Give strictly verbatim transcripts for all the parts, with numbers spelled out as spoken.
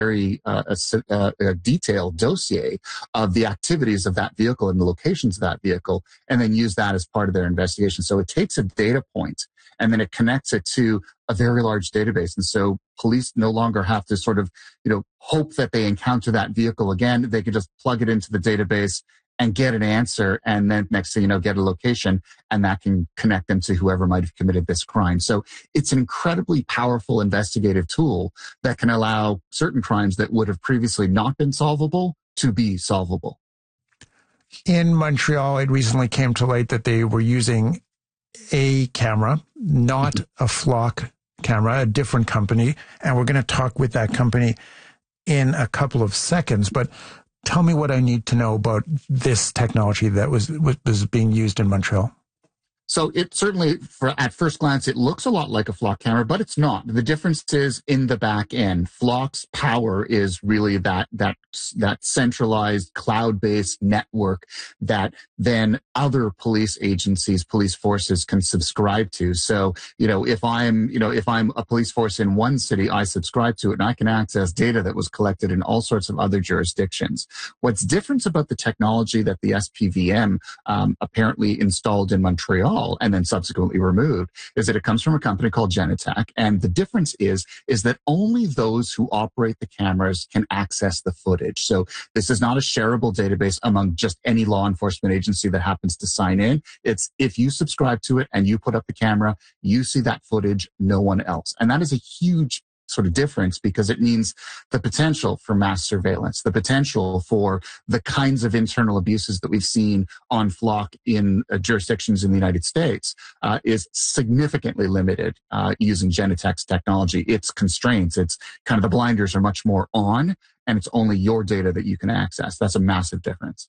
very uh, a, a, a detailed dossier of the activities of that vehicle and the locations of that vehicle, and then use that as part of their investigation. So it takes a data point and then it connects it to a very large database. And so police no longer have to sort of, you know, hope that they encounter that vehicle again. They can just plug it into the database and get an answer, and then next thing you know, get a location, and that can connect them to whoever might have committed this crime. So it's an incredibly powerful investigative tool that can allow certain crimes that would have previously not been solvable to be solvable. In Montreal, it recently came to light that they were using a camera, not a Flock camera, a different company, and we're going to talk with that company in a couple of seconds, but tell me what I need to know about this technology that was was being used in Montreal. So it certainly, for, at first glance, it looks a lot like a Flock camera, but it's not. The difference is in the back end. Flock's power is really that that that centralized cloud-based network that then other police agencies, police forces can subscribe to. So, you know, if I'm, you know, if I'm a police force in one city, I subscribe to it and I can access data that was collected in all sorts of other jurisdictions. What's different about the technology that the S P V M um, apparently installed in Montreal and then subsequently removed is that it comes from a company called Genetec. And the difference is, is that only those who operate the cameras can access the footage. So this is not a shareable database among just any law enforcement agency that happens to sign in. It's if you subscribe to it and you put up the camera, you see that footage, no one else. And that is a huge sort of difference because it means the potential for mass surveillance, the potential for the kinds of internal abuses that we've seen on Flock in uh, jurisdictions in the United States uh, is significantly limited uh, using Genetec's technology. Its constraints, it's kind of the blinders are much more on, and it's only your data that you can access. That's a massive difference.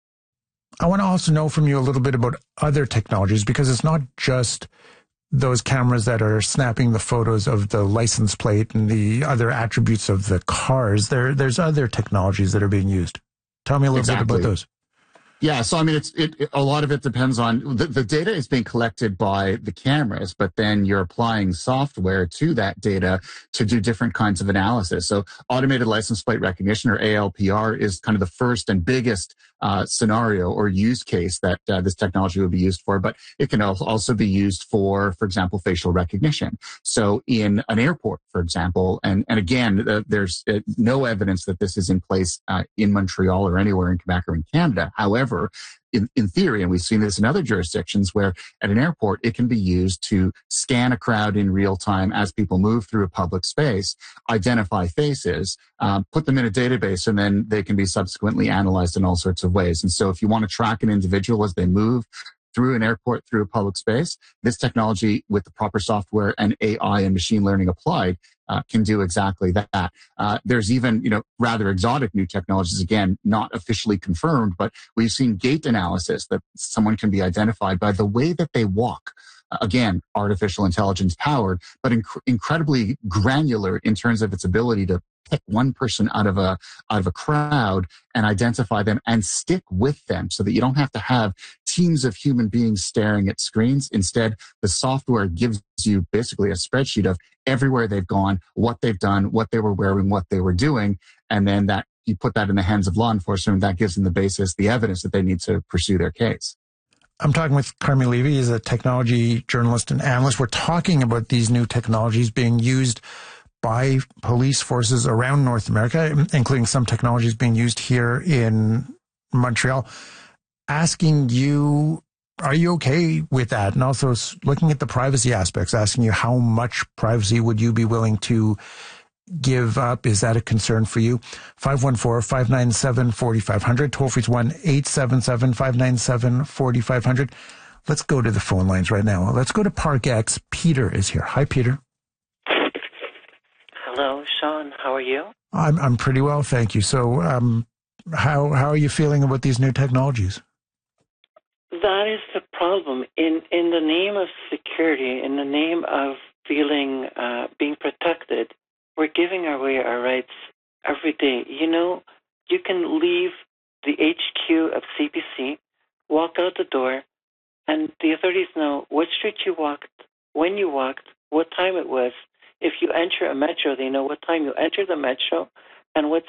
I want to also know from you a little bit about other technologies, because it's not just those cameras that are snapping the photos of the license plate and the other attributes of the cars. There, there's other technologies that are being used. Tell me a little exactly. bit about those. Yeah, so I mean, it's it, it. A lot of it depends on the, the data is being collected by the cameras, but then you're applying software to that data to do different kinds of analysis. So, automated license plate recognition, or A L P R, is kind of the first and biggest uh, scenario or use case that uh, this technology would be used for. But it can also be used for, for example, facial recognition. So, in an airport, for example, and and again, uh, there's uh, no evidence that this is in place uh, in Montreal or anywhere in Quebec or in Canada. However, In, in theory, and we've seen this in other jurisdictions, where at an airport, it can be used to scan a crowd in real time as people move through a public space, identify faces, um, put them in a database, and then they can be subsequently analyzed in all sorts of ways. And so if you want to track an individual as they move through an airport, through a public space, this technology with the proper software and A I and machine learning applied uh, can do exactly that. Uh, there's even, you know, rather exotic new technologies, again, not officially confirmed, but we've seen gait analysis that someone can be identified by the way that they walk. Uh, again, artificial intelligence powered, but inc- incredibly granular in terms of its ability to pick one person out of a out of a crowd and identify them and stick with them, so that you don't have to have teams of human beings staring at screens. Instead, the software gives you basically a spreadsheet of everywhere they've gone, what they've done, what they were wearing, what they were doing, and then that you put that in the hands of law enforcement. That gives them the basis, the evidence that they need to pursue their case. I'm talking with Carmi Levy. He's a technology journalist and analyst. We're talking about these new technologies being used by police forces around North America, including some technologies being used here in Montreal. Asking you, are you okay with that? And also looking at the privacy aspects, asking you how much privacy would you be willing to give up? Is that a concern for you? five one four, five nine seven, four five zero zero. Toll free is one eight seven seven, five nine seven, four five zero zero. Let's go to the phone lines right now. Let's go to Park X. Peter is here. Hi, Peter. Hello, Sean. How are you? I'm I'm pretty well, thank you. So, um, how how are you feeling about these new technologies? That is the problem. In in the name of security, in the name of feeling uh, being protected, we're giving away our rights every day. You know, you can leave the H Q of C B C, walk out the door, and the authorities know what street you walked, when you walked, what time it was. If you enter a metro, they know what time you entered the metro and what